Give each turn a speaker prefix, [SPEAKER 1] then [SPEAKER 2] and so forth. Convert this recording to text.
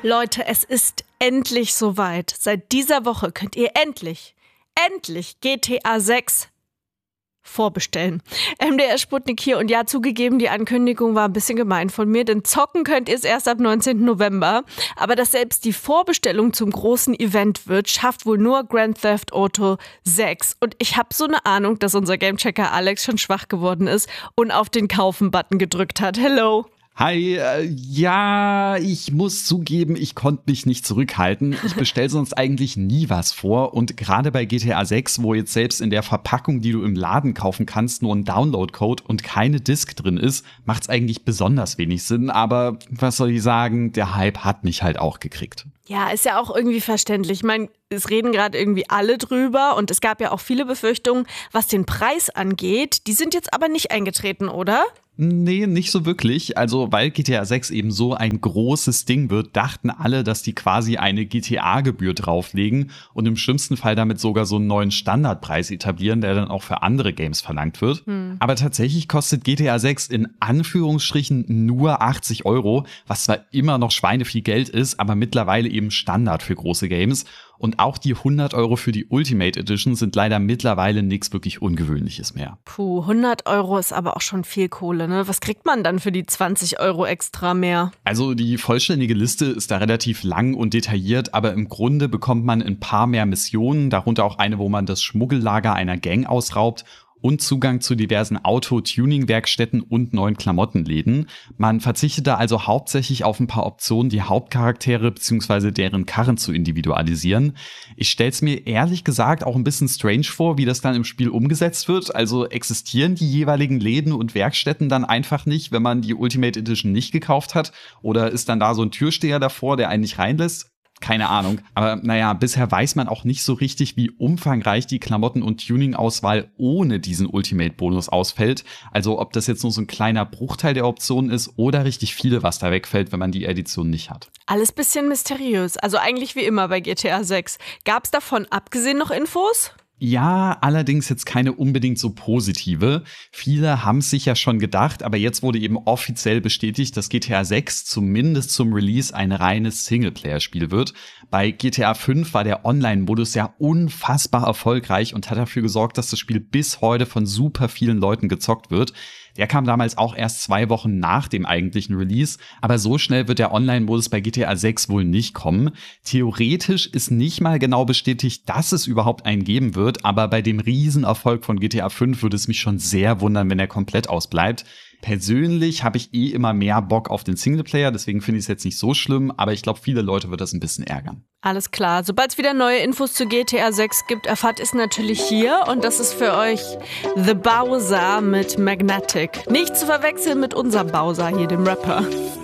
[SPEAKER 1] Leute, es ist endlich soweit. Seit dieser Woche könnt ihr endlich GTA 6 vorbestellen. MDR Sputnik hier und ja, zugegeben, die Ankündigung war ein bisschen gemein von mir, denn zocken könnt ihr es erst ab 19. November. Aber dass selbst die Vorbestellung zum großen Event wird, schafft wohl nur Grand Theft Auto 6. Und ich habe so eine Ahnung, dass unser Gamechecker Alex schon schwach geworden ist und auf den Kaufen-Button gedrückt hat. Hello!
[SPEAKER 2] Hi, ja, ich muss zugeben, ich konnte mich nicht zurückhalten. Ich bestelle sonst eigentlich nie was vor und gerade bei GTA 6, wo jetzt selbst in der Verpackung, die du im Laden kaufen kannst, nur ein Download-Code und keine Disc drin ist, macht's eigentlich besonders wenig Sinn. Aber was soll ich sagen, der Hype hat mich halt auch gekriegt.
[SPEAKER 1] Ja, ist ja auch irgendwie verständlich. Ich meine, es reden gerade irgendwie alle drüber und es gab ja auch viele Befürchtungen, was den Preis angeht. Die sind jetzt aber nicht eingetreten, oder?
[SPEAKER 2] Nee, nicht so wirklich. Also, weil GTA 6 eben so ein großes Ding wird, dachten alle, dass die quasi eine GTA-Gebühr drauflegen und im schlimmsten Fall damit sogar so einen neuen Standardpreis etablieren, der dann auch für andere Games verlangt wird. Aber tatsächlich kostet GTA 6 in Anführungsstrichen nur 80 €, was zwar immer noch schweineviel Geld ist, aber mittlerweile eben Standard für große Games. Und auch die 100 € für die Ultimate Edition sind leider mittlerweile nichts wirklich Ungewöhnliches mehr.
[SPEAKER 1] Puh, 100 € ist aber auch schon viel Kohle, ne? Was kriegt man dann für die 20 € extra mehr?
[SPEAKER 2] Also die vollständige Liste ist da relativ lang und detailliert, aber im Grunde bekommt man ein paar mehr Missionen, darunter auch eine, wo man das Schmuggellager einer Gang ausraubt und Zugang zu diversen Auto-Tuning-Werkstätten und neuen Klamottenläden. Man verzichtet da also hauptsächlich auf ein paar Optionen, die Hauptcharaktere bzw. deren Karren zu individualisieren. Ich stell's mir ehrlich gesagt auch ein bisschen strange vor, wie das dann im Spiel umgesetzt wird. Also existieren die jeweiligen Läden und Werkstätten dann einfach nicht, wenn man die Ultimate Edition nicht gekauft hat? Oder ist dann da so ein Türsteher davor, der einen nicht reinlässt? Keine Ahnung. Aber naja, bisher weiß man auch nicht so richtig, wie umfangreich die Klamotten- und Tuning-Auswahl ohne diesen Ultimate-Bonus ausfällt. Also ob das jetzt nur so ein kleiner Bruchteil der Optionen ist oder richtig viele, was da wegfällt, wenn man die Edition nicht hat.
[SPEAKER 1] Alles bisschen mysteriös. Also eigentlich wie immer bei GTA 6. Gab's davon abgesehen noch Infos?
[SPEAKER 2] Ja, allerdings jetzt keine unbedingt so positive. Viele haben es sich ja schon gedacht, aber jetzt wurde eben offiziell bestätigt, dass GTA 6 zumindest zum Release ein reines Singleplayer-Spiel wird. Bei GTA 5 war der Online-Modus ja unfassbar erfolgreich und hat dafür gesorgt, dass das Spiel bis heute von super vielen Leuten gezockt wird. Der kam damals auch erst 2 Wochen nach dem eigentlichen Release, aber so schnell wird der Online-Modus bei GTA 6 wohl nicht kommen. Theoretisch ist nicht mal genau bestätigt, dass es überhaupt einen geben wird, aber bei dem Riesenerfolg von GTA 5 würde es mich schon sehr wundern, wenn er komplett ausbleibt. Persönlich habe ich immer mehr Bock auf den Singleplayer, deswegen finde ich es jetzt nicht so schlimm, aber ich glaube, viele Leute wird das ein bisschen ärgern.
[SPEAKER 1] Alles klar, sobald es wieder neue Infos zu GTA 6 gibt, erfahrt ihr es natürlich hier und das ist für euch The Bowser mit Magnetic. Nicht zu verwechseln mit unserem Bowser hier, dem Rapper.